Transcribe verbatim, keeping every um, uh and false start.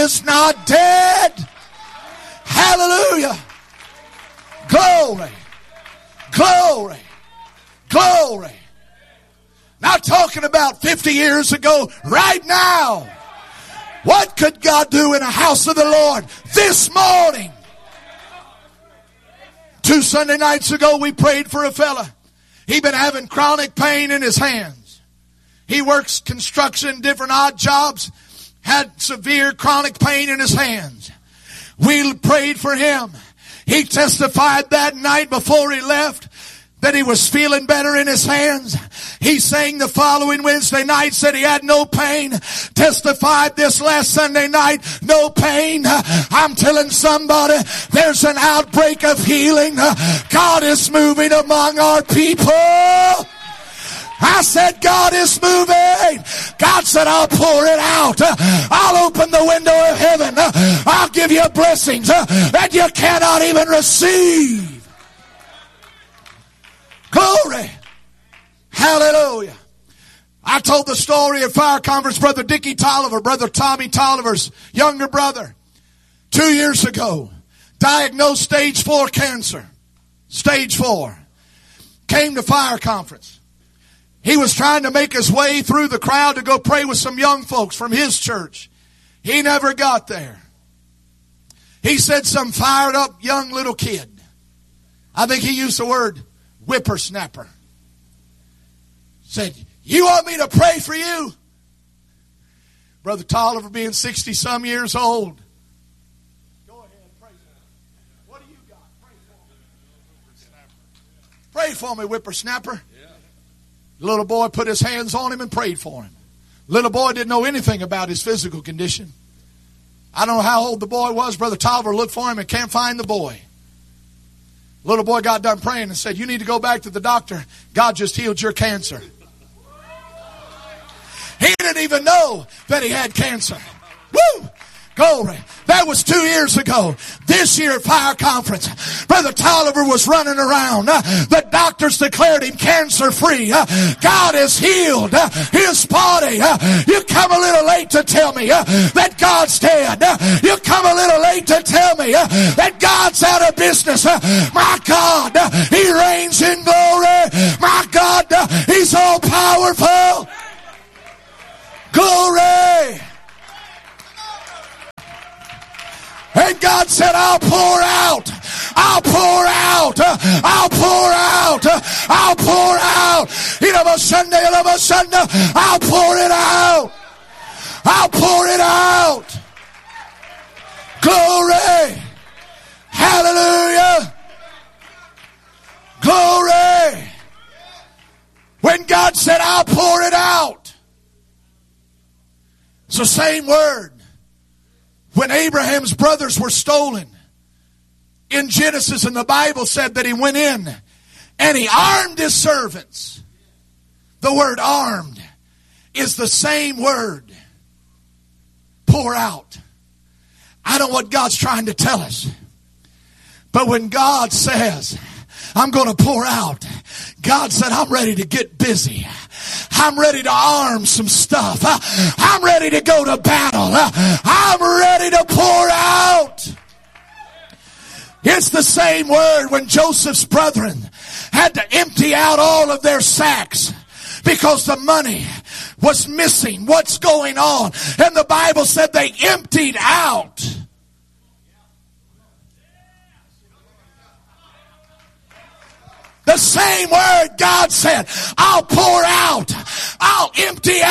is not dead. Hallelujah. Glory. Glory. Glory. Not talking about fifty years ago, right now. What could God do in the house of the Lord this morning? Two Sunday nights ago, we prayed for a fella. He'd been having chronic pain in his hands. He works construction, different odd jobs, had severe chronic pain in his hands. We prayed for him. He testified that night before he left that he was feeling better in his hands. He sang the following Wednesday night, said he had no pain. Testified this last Sunday night, no pain. I'm telling somebody, there's an outbreak of healing. God is moving among our people. I said, God is moving. God said, I'll pour it out. I'll open the window of heaven. I'll give you blessings that you cannot even receive. Glory. Hallelujah. I told the story at Fire Conference, Brother Dickie Tolliver, Brother Tommy Tolliver's younger brother, two years ago, diagnosed stage four cancer. Stage four. Came to Fire Conference. He was trying to make his way through the crowd to go pray with some young folks from his church. He never got there. He said some fired up young little kid. I think he used the word whippersnapper. Said, you want me to pray for you? Brother Tolliver being sixty some years old. Go ahead, pray for me. What do you got? Pray for me. Pray for me, whippersnapper. The little boy put his hands on him and prayed for him. Little boy didn't know anything about his physical condition. I don't know how old the boy was. Brother Tolliver looked for him and can't find the boy. Little boy got done praying and said, you need to go back to the doctor. God just healed your cancer. He didn't even know that he had cancer. Woo! Glory. That was two years ago. This year at Fire Conference, Brother Tolliver was running around. The doctors declared him cancer free. God has healed his body. You come a little late to tell me that God's dead. You come a little late to tell me that God's out of business. My God, He reigns in glory. My God, He's all powerful. Glory. And God said, I'll pour out. I'll pour out. I'll pour out. I'll pour out. I'll pour it out. I'll pour it out. Glory. Hallelujah. Glory. When God said, I'll pour it out. It's the same word. When Abraham's brothers were stolen in Genesis, and the Bible said that he went in and he armed his servants. The word armed is the same word. Pour out. I don't know what God's trying to tell us. But when God says, I'm going to pour out, God said, I'm ready to get busy. I'm ready to arm some stuff. I'm ready to go to battle. I'm ready to pour out. It's the same word when Joseph's brethren had to empty out all of their sacks because the money was missing. What's going on? And the Bible said they emptied out. The same word God said, I'll pour out. I'll empty